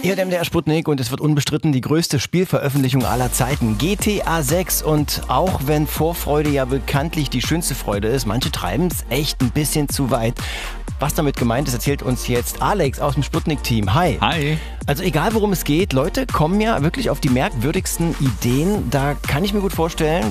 Hier der MDR Sputnik und es wird unbestritten die größte Spielveröffentlichung aller Zeiten. GTA 6 und auch wenn Vorfreude ja bekanntlich die schönste Freude ist, manche treiben es echt ein bisschen zu weit. Was damit gemeint ist, erzählt uns jetzt Alex aus dem Sputnik-Team. Hi. Hi. Also egal worum es geht, Leute kommen ja wirklich auf die merkwürdigsten Ideen. Da kann ich mir gut vorstellen,